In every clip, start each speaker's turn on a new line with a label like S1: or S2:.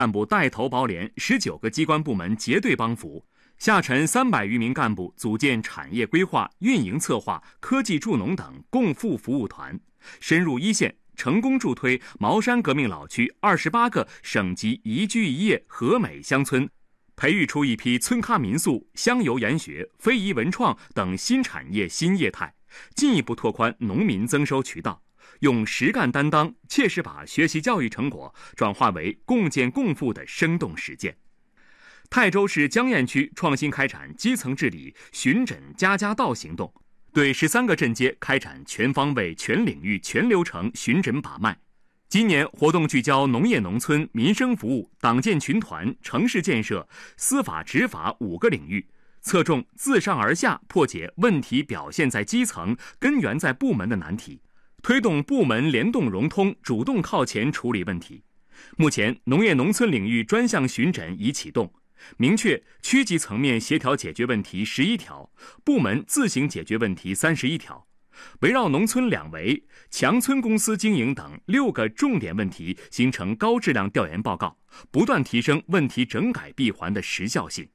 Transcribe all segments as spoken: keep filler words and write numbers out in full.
S1: 干部带头包联十九个机关部门结对帮扶，下沉三百余名干部组建产业规划、运营策划、科技助农等共赴服务团，深入一线，成功助推茅山革命老区二十八个省级宜居宜业和美乡村，培育出一批村咖民宿、香油研学、非遗文创等新产业新业态，进一步拓宽农民增收渠道，用实干担当，切实把学习教育成果转化为共建共富的生动实践。泰州市江堰区创新开展基层治理巡诊家家到行动，对十三个镇街开展全方位、全领域、全流程巡诊把脉。今年活动聚焦农业农村、民生服务、党建群团、城市建设、司法执法五个领域，侧重自上而下破解问题表现在基层、根源在部门的难题，推动部门联动融通，主动靠前处理问题。目前，农业农村领域专项巡诊已启动，明确区级层面协调解决问题十一条，部门自行解决问题三十一条，围绕农村两维、强村公司经营等六个重点问题形成高质量调研报告，不断提升问题整改闭环的时效性。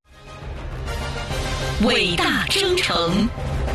S2: 伟大征程。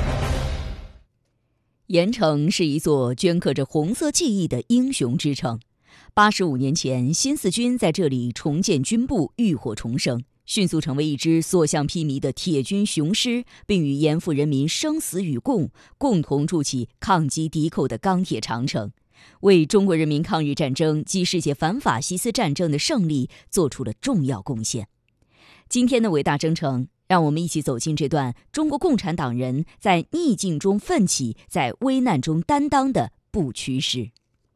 S3: 盐城是一座镌刻着红色记忆的英雄之城。八十五年前，新四军在这里重建军部，浴火重生，迅速成为一支所向披靡的铁军雄狮，并与盐阜人民生死与共，共同筑起抗击敌寇的钢铁长城，为中国人民抗日战争及世界反法西斯战争的胜利做出了重要贡献。今天的伟大征程，让我们一起走进这段中国共产党人在逆境中奋起，在危难中担当的不屈史。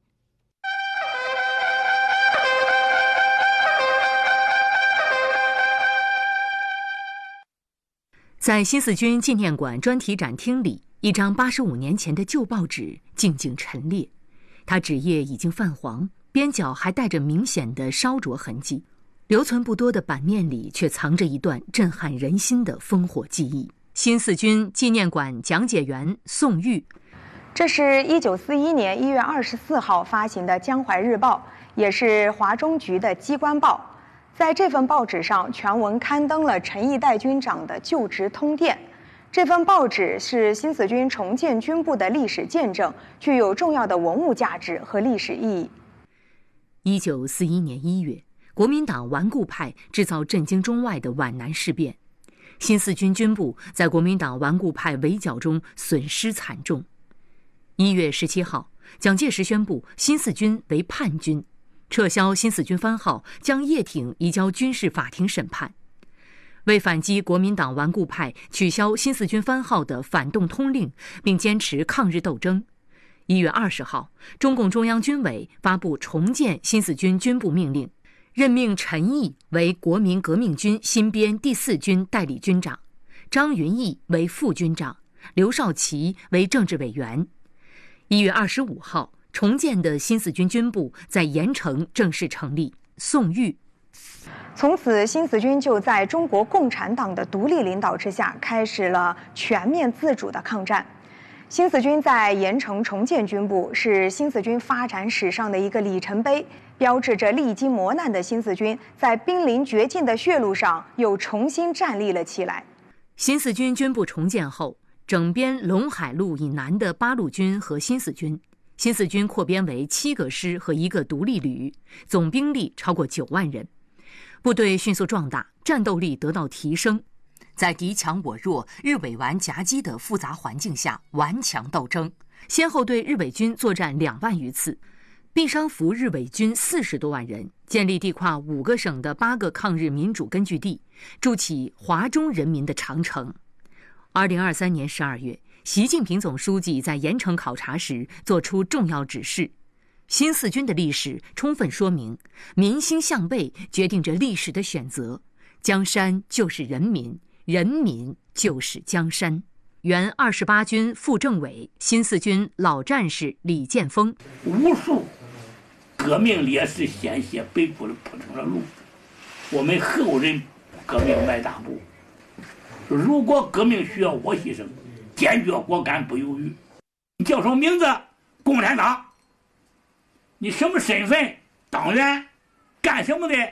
S2: 在新四军纪念馆专题展厅里，一张八十五年前的旧报纸静静陈列，它纸页已经泛黄，边角还带着明显的烧灼痕迹，留存不多的版面里却藏着一段震撼人心的烽火记忆。新四军纪念馆讲解员宋玉，
S4: 这是一九四一年一月二十四号发行的《江淮日报》，也是华中局的机关报。在这份报纸上，全文刊登了陈毅代军长的就职通电。这份报纸是新四军重建军部的历史见证，具有重要的文物价值和历史意义。
S2: 一九四一年一月，国民党顽固派制造震惊中外的皖南事变，新四军军部在国民党顽固派围剿中损失惨重。一月十七号，蒋介石宣布新四军为叛军，撤销新四军番号，将叶挺移交军事法庭审判。为反击国民党顽固派取消新四军番号的反动通令，并坚持抗日斗争，一月二十号，中共中央军委发布重建新四军军部命令，任命陈毅为国民革命军新编第四军代理军长，张云逸为副军长，刘少奇为政治委员。一月二十五号，重建的新四军军部在盐城正式成立。宋玉，
S4: 从此新四军就在中国共产党的独立领导之下，开始了全面自主的抗战。新四军在盐城重建军部，是新四军发展史上的一个里程碑，标志着历经磨难的新四军在濒临绝境的血路上又重新站立了起来。
S2: 新四军军部重建后，整编陇海路以南的八路军和新四军，新四军扩编为七个师和一个独立旅，总兵力超过九万人，部队迅速壮大，战斗力得到提升。在敌强我弱、日伪顽夹击的复杂环境下顽强斗争，先后对日伪军作战两万余次，毙伤俘日伪军四十多万人，建立地跨五个省的八个抗日民主根据地，筑起华中人民的长城。二零二三年十二月，习近平总书记在盐城考察时作出重要指示，新四军的历史充分说明，民心向背决定着历史的选择，江山就是人民，人民就是江山。原二十八军副政委、新四军老战士李建峰，
S5: 无数革命烈士鲜血背负了铺成了路，我们后人革命迈大步。如果革命需要我牺牲，坚决果敢不犹豫。你叫什么名字？共产党。你什么身份？党员。干什么的？